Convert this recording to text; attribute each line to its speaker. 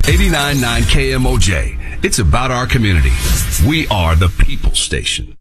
Speaker 1: 89.9 KMOJ. It's about our community. We are the People Station.